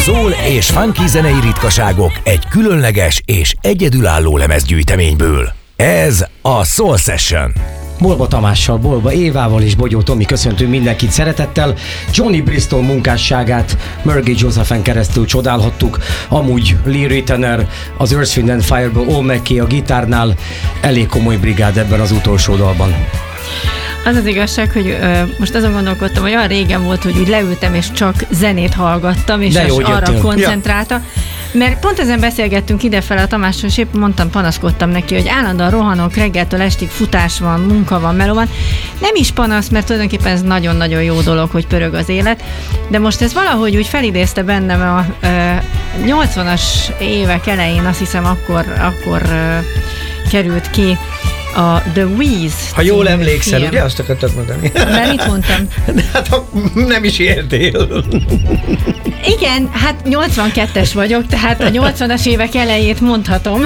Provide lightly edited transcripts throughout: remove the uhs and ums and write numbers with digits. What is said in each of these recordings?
Soul és funky zenei ritkaságok egy különleges és egyedülálló lemezgyűjteményből. Ez a Soul Session. Bolba Tamással, Bolba Évával és Bogyó Tomi köszöntünk mindenkit szeretettel. Johnny Bristol munkásságát Mergy Josephen keresztül csodálhattuk. Amúgy Lee Ritenour, az Earth, Wind and Fire-ből Al McKay a gitárnál, elég komoly brigád ebben az utolsó dalban. Az az igazság, hogy most azon gondolkodtam, hogy olyan régen volt, hogy úgy leültem és csak zenét hallgattam, és arra koncentrálta. Mert pont ezen beszélgettünk idefele a Tamással, és épp mondtam, panaszkodtam neki, hogy állandóan rohanok, reggeltől estig futás van, munka van, meló van. Nem is panasz, mert tulajdonképpen ez nagyon-nagyon jó dolog, hogy pörög az élet, de most ez valahogy úgy felidézte bennem a 80-as évek elején, azt hiszem akkor került ki a The Wiz. Ha jól emlékszel, film. Ugye azt akartad mondani? Mert mit mondtam? Hát nem is értél. Igen, hát 82-es vagyok, tehát a 80-as évek elejét mondhatom.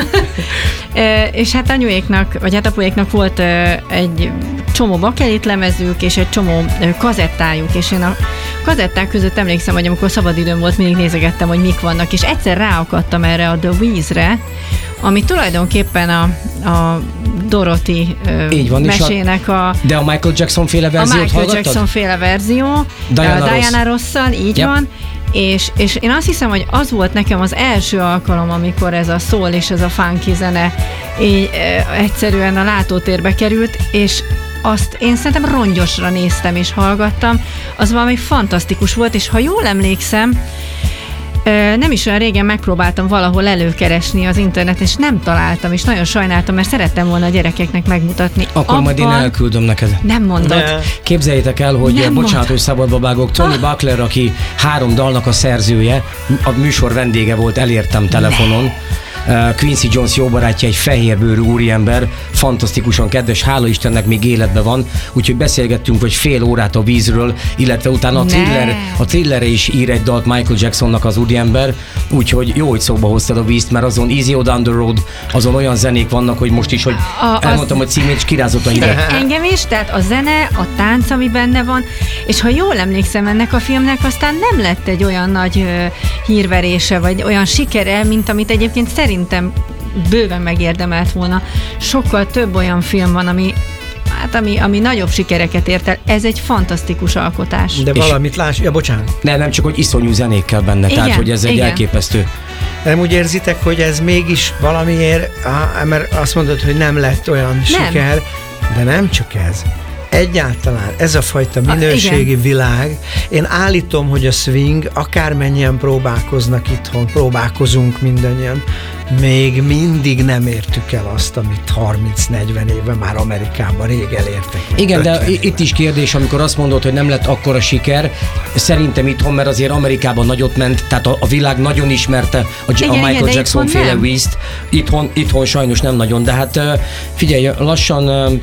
És hát anyuéknak, vagy hát apuéknak volt egy csomó bakelit lemezük, és egy csomó kazettájuk, és én a kazetták között emlékszem, hogy amikor szabadidőm volt, mindig nézegettem, hogy mik vannak, és egyszer ráakadtam erre a The Wiz-re, ami tulajdonképpen a Dorothy mesének de a Michael Jackson féle verziót hallgattad? A Michael Jackson féle verzió, Diana Rosszal, így van, és én azt hiszem, hogy az volt nekem az első alkalom, amikor ez a soul és ez a funky zene így egyszerűen a látótérbe került, és azt én szerintem rongyosra néztem és hallgattam, az valami fantasztikus volt, és ha jól emlékszem, nem is olyan régen megpróbáltam valahol előkeresni az internet, és nem találtam, és nagyon sajnáltam, mert szerettem volna a gyerekeknek megmutatni. Akkor majd én elküldöm neked. Nem mondod. Képzeljétek el, hogy bocsánat, hogy szabadba vágok, Tony Buckler, aki 3 dalnak a szerzője, a műsor vendége volt, elértem telefonon. Quincy Jones jó barátja, egy fehérbőrű úriember, fantasztikusan kedves, hála Istennek még életben van, úgyhogy beszélgettünk vagy fél órát a vízről, illetve utána a Thrillerre is ír egy dalt Michael Jacksonnak az úriember, úgyhogy jó, hogy szóba hoztad a vízt, mert azon Easy Down the Road, azon olyan zenék vannak, hogy most is, hogy elmondtam, hogy címét, és kirázott a hideg. Engem is, tehát a zene, a tánc, ami benne van, és ha jól emlékszem, ennek a filmnek aztán nem lett egy olyan nagy hírverése, vagy olyan sikere, mint amit egyébként szerintem bőven megérdemelt volna. Sokkal több olyan film van, ami nagyobb sikereket ért el. Ez egy fantasztikus alkotás. De valamit láss, bocsánat. Nem csak, hogy iszonyú zenékkel benne, igen, tehát hogy ez egy elképesztő. Nem úgy érzitek, hogy ez mégis valamiért, mert azt mondod, hogy nem lett olyan siker, de nem csak ez. Egyáltalán ez a fajta minőségi világ, én állítom, hogy a swing, akármennyien próbálkoznak itthon, próbálkozunk mindannyian, még mindig nem értük el azt, amit 30-40 éve már Amerikában rég elértek. Igen, de itt is kérdés, amikor azt mondod, hogy nem lett akkora siker, szerintem itthon, mert azért Amerikában nagyot ment, tehát a világ nagyon ismerte a Michael Jackson féle Wiz-t, itthon sajnos nem nagyon, de hát figyelj, lassan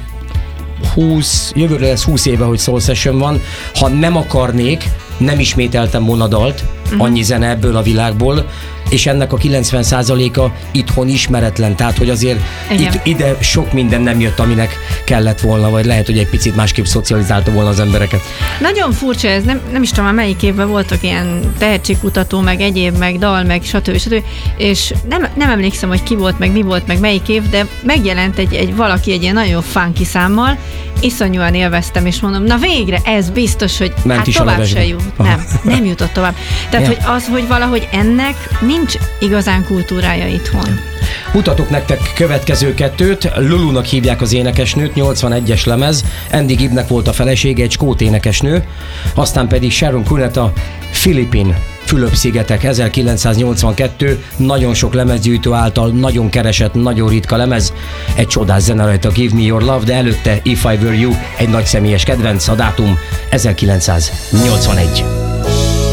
jövőre lesz 20 éve, hogy Soul Session van. Ha nem akarnék, nem ismételtem volna dalt, annyi zene ebből a világból, és ennek a 90%-a itthon ismeretlen, tehát hogy azért ide sok minden nem jött, aminek kellett volna, vagy lehet, hogy egy picit másképp szocializálta volna az embereket. Nagyon furcsa ez, nem is tudom, melyik évben voltak ilyen tehetségkutató, meg egyéb, meg dal, meg stb. És nem emlékszem, hogy ki volt, meg mi volt, meg melyik év, de megjelent valaki egy ilyen nagyon funky számmal, iszonyúan élveztem, és mondom, na végre, ez biztos, hogy tovább se jut. Nem jutott tovább. Tehát, hogy az, hogy valahogy ennek nincs igazán kultúrája itthon. Mutatok nektek következő 2-t, Lulunak hívják az énekesnőt, 81-es lemez, Andy Gibbnek volt a felesége, egy skót énekesnő, aztán pedig Sharon Cuneta, a Philippine Fülöp-szigetek, 1982, nagyon sok lemezgyűjtő által nagyon keresett, nagyon ritka lemez, egy csodás zene rajta, Give Me Your Love, de előtte If I Were You, egy nagy személyes kedvenc, a dátum 1981.